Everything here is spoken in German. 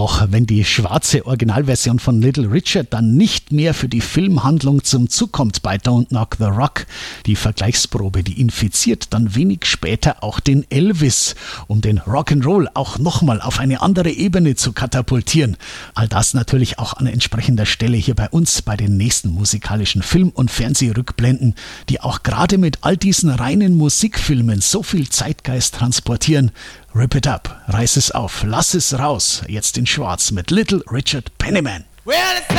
Auch wenn die schwarze Originalversion von Little Richard dann nicht mehr für die Filmhandlung zum Zug kommt bei Don't Knock the Rock, die Vergleichsprobe, die infiziert dann wenig später auch den Elvis, um den Rock'n'Roll auch nochmal auf eine andere Ebene zu katapultieren. All das natürlich auch an entsprechender Stelle hier bei uns bei den nächsten musikalischen Film- und Fernsehrückblenden, die auch gerade mit all diesen reinen Musikfilmen so viel Zeitgeist transportieren. Rip it up, reiß es auf, lass es raus, jetzt in Schwarz mit Little Richard Penniman. Well,